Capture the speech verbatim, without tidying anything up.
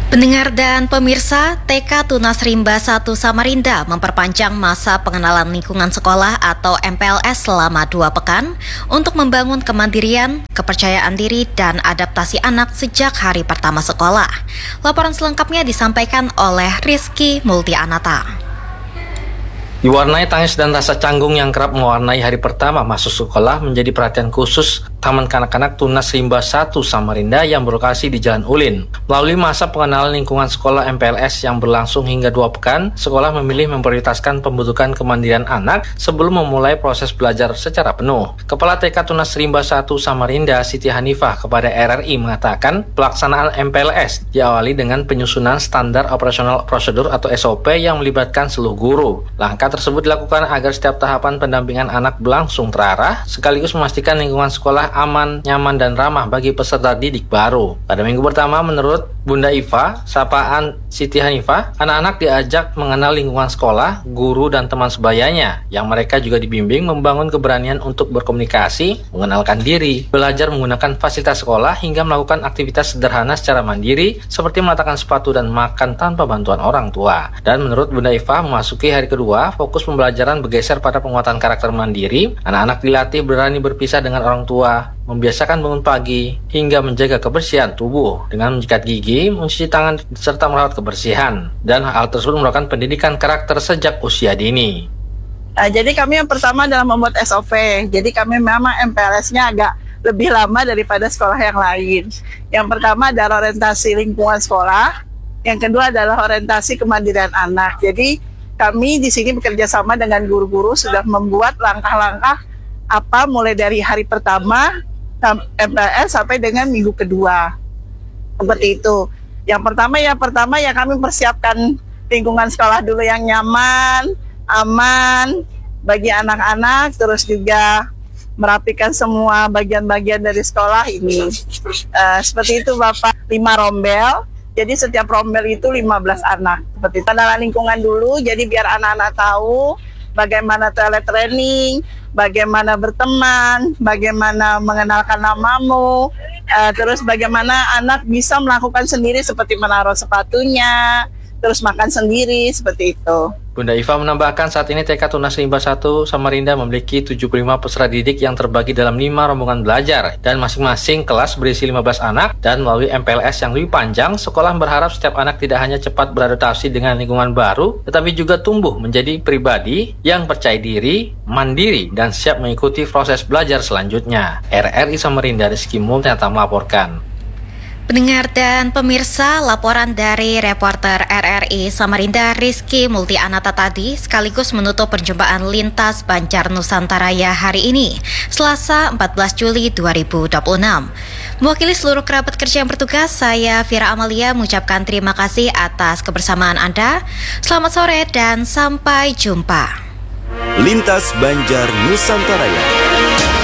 Pendengar dan pemirsa, T K Tunas Rimba satu Samarinda memperpanjang masa pengenalan lingkungan sekolah atau M P L S selama dua pekan untuk membangun kemandirian, kepercayaan diri, dan adaptasi anak sejak hari pertama sekolah. Laporan selengkapnya disampaikan oleh Rizky Multianata. Diwarnai tangis dan rasa canggung yang kerap mewarnai hari pertama masuk sekolah menjadi perhatian khusus Taman Kanak-Kanak Tunas Rimba satu Samarinda yang berlokasi di Jalan Ulin. Melalui masa pengenalan lingkungan sekolah M P L S yang berlangsung hingga dua pekan, sekolah memilih memprioritaskan pembentukan kemandirian anak sebelum memulai proses belajar secara penuh. Kepala T K Tunas Rimba satu Samarinda, Siti Hanifah, kepada R R I mengatakan pelaksanaan M P L S diawali dengan penyusunan standar operasional prosedur atau S O P yang melibatkan seluruh guru. Langkah tersebut dilakukan agar setiap tahapan pendampingan anak berlangsung terarah, sekaligus memastikan lingkungan sekolah aman, nyaman, dan ramah bagi peserta didik baru. Pada minggu pertama, menurut Bunda Iva, sapaan Siti Hanifah, anak-anak diajak mengenal lingkungan sekolah, guru, dan teman sebayanya, yang mereka juga dibimbing membangun keberanian untuk berkomunikasi, mengenalkan diri, belajar menggunakan fasilitas sekolah, hingga melakukan aktivitas sederhana secara mandiri, seperti meletakkan sepatu dan makan tanpa bantuan orang tua. Dan menurut Bunda Iva, memasuki hari kedua, fokus pembelajaran bergeser pada penguatan karakter mandiri. Anak-anak dilatih berani berpisah dengan orang tua, membiasakan bangun pagi, hingga menjaga kebersihan tubuh dengan menyikat gigi, mencuci tangan, serta merawat kebersihan. Dan hal tersebut merupakan pendidikan karakter sejak usia dini. Nah, jadi kami yang pertama adalah membuat S O P. Jadi kami memang M P L S-nya agak lebih lama daripada sekolah yang lain. Yang pertama adalah orientasi lingkungan sekolah. Yang kedua adalah orientasi kemandirian anak. Jadi kami di sini bekerja sama dengan guru-guru sudah membuat langkah-langkah apa mulai dari hari pertama M P L S sampai dengan minggu kedua. Seperti itu. Yang pertama yang pertama ya kami persiapkan lingkungan sekolah dulu yang nyaman, aman bagi anak-anak, terus juga merapikan semua bagian-bagian dari sekolah ini. Uh, seperti itu Bapak, lima rombel. Jadi setiap rombel itu lima belas anak. Seperti pengenalan lingkungan dulu, jadi biar anak-anak tahu bagaimana toilet training, bagaimana berteman, bagaimana mengenalkan namamu, uh, terus bagaimana anak bisa melakukan sendiri seperti menaruh sepatunya, terus makan sendiri, seperti itu. Bunda Iva menambahkan saat ini T K Tunas Rimba satu Samarinda memiliki tujuh puluh lima peserta didik yang terbagi dalam lima rombongan belajar dan masing-masing kelas berisi lima belas anak. Dan melalui M P L S yang lebih panjang, sekolah berharap setiap anak tidak hanya cepat beradaptasi dengan lingkungan baru, tetapi juga tumbuh menjadi pribadi yang percaya diri, mandiri, dan siap mengikuti proses belajar selanjutnya. R R I Samarinda, Rizky Multianata melaporkan. Pendengar dan pemirsa, laporan dari reporter R R I Samarinda Rizky Multianata tadi sekaligus menutup perjumpaan Lintas Banjar Nusantaraya hari ini, Selasa empat belas Juli dua ribu dua puluh enam. Mewakili seluruh kerabat kerja yang bertugas, saya Vira Amalia mengucapkan terima kasih atas kebersamaan Anda. Selamat sore dan sampai jumpa. Lintas Banjar Nusantaraya.